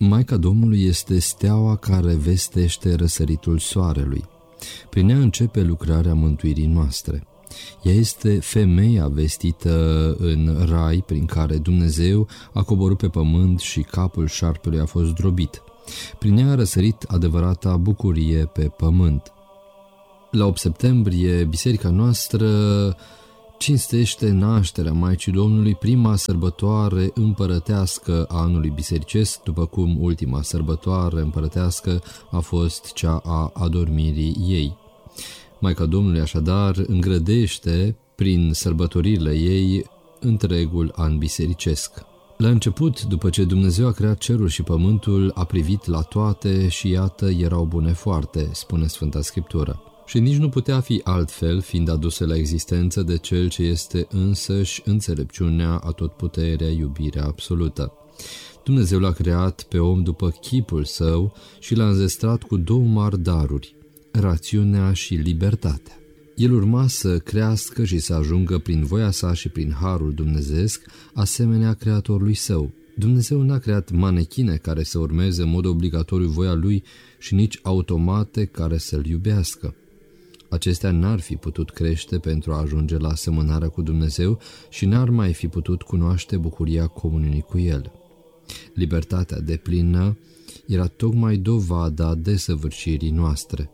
Maica Domnului este steaua care vestește răsăritul soarelui. Prin ea începe lucrarea mântuirii noastre. Ea este femeia vestită în rai prin care Dumnezeu a coborât pe pământ și capul șarpelui a fost zdrobit. Prin ea a răsărit adevărata bucurie pe pământ. La 8 septembrie, biserica noastră cinstește nașterea Maicii Domnului, prima sărbătoare împărătească a anului bisericesc, după cum ultima sărbătoare împărătească a fost cea a adormirii ei. Maica Domnului așadar îngrădește prin sărbătoririle ei întregul an bisericesc. La început, după ce Dumnezeu a creat cerul și pământul, a privit la toate și iată erau bune foarte, spune Sfânta Scriptură. Și nici nu putea fi altfel, fiind aduse la existență de Cel ce este însăși înțelepciunea, atotputerea, iubirea absolută. Dumnezeu l-a creat pe om după chipul său și l-a înzestrat cu două mari daruri, rațiunea și libertatea. El urma să crească și să ajungă prin voia sa și prin harul dumnezeesc, asemenea creatorului său. Dumnezeu n-a creat manechine care să urmeze în mod obligatoriu voia lui și nici automate care să-l iubească. Acestea n-ar fi putut crește pentru a ajunge la asemănarea cu Dumnezeu și n-ar mai fi putut cunoaște bucuria comuniunii cu El. Libertatea deplină era tocmai dovada desăvârșirii noastre.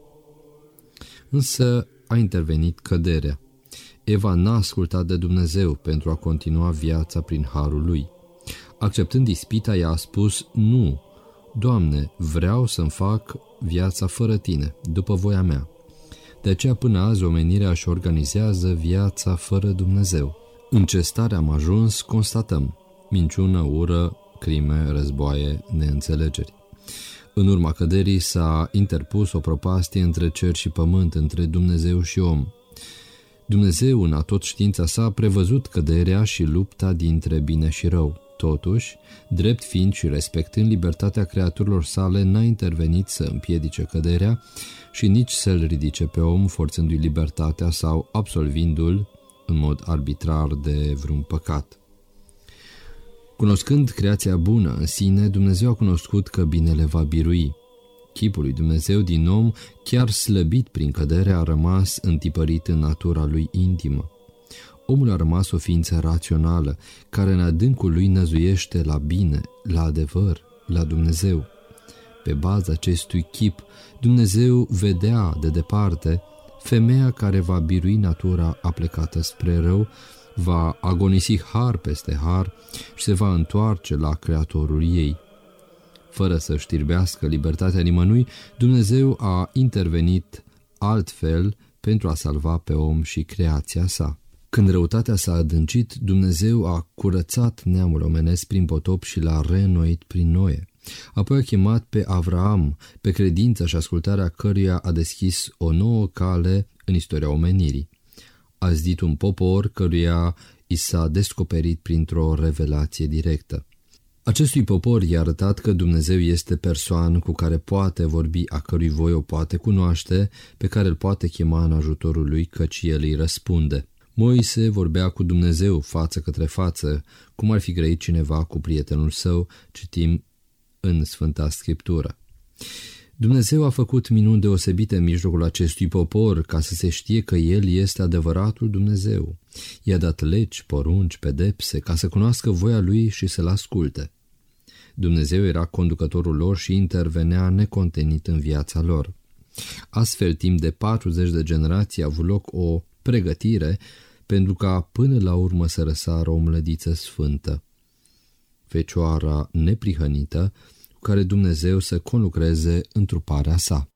Însă a intervenit căderea. Eva n-a ascultat de Dumnezeu pentru a continua viața prin harul lui. Acceptând ispita, ea a spus: nu, Doamne, vreau să-mi fac viața fără Tine, după voia mea. De aceea până azi omenirea își organizează viața fără Dumnezeu. În ce stare am ajuns, constatăm: minciună, ură, crime, războaie, neînțelegeri. În urma căderii s-a interpus o propastie între cer și pământ, între Dumnezeu și om. Dumnezeu, în atot știința sa, a prevăzut căderea și lupta dintre bine și rău. Totuși, drept fiind și respectând libertatea creaturilor sale, n-a intervenit să împiedice căderea și nici să-l ridice pe om, forțându-i libertatea sau absolvindu-l în mod arbitrar de vreun păcat. Cunoscând creația bună în sine, Dumnezeu a cunoscut că binele va birui. Chipul lui Dumnezeu din om, chiar slăbit prin cădere, a rămas întipărit în natura lui intimă. Omul a rămas o ființă rațională, care în adâncul lui năzuiește la bine, la adevăr, la Dumnezeu. Pe baza acestui chip, Dumnezeu vedea de departe femeia care va birui natura aplecată spre rău, va agonisi har peste har și se va întoarce la Creatorul ei. Fără să știrbească libertatea nimănui, Dumnezeu a intervenit altfel pentru a salva pe om și creația sa. Când răutatea s-a adâncit, Dumnezeu a curățat neamul omenesc prin potop și l-a reînnoit prin Noe. Apoi a chemat pe Avraam, pe credința și ascultarea căruia a deschis o nouă cale în istoria omenirii. A zidit un popor căruia i s-a descoperit printr-o revelație directă. Acestui popor i-a arătat că Dumnezeu este persoană cu care poate vorbi, a cărui voi o poate cunoaște, pe care îl poate chema în ajutorul lui, căci el îi răspunde. Moise vorbea cu Dumnezeu față către față, cum ar fi grăit cineva cu prietenul său, citim în Sfânta Scriptură. Dumnezeu a făcut minuni deosebite în mijlocul acestui popor, ca să se știe că El este adevăratul Dumnezeu. I-a dat legi, porunci, pedepse, ca să cunoască voia Lui și să-L asculte. Dumnezeu era conducătorul lor și intervenea necontenit în viața lor. Astfel, timp de 40 de generații a avut loc o pregătire pentru ca până la urmă să răsară o mlădiță sfântă, Fecioara neprihănită, cu care Dumnezeu să conlucreze întruparea sa.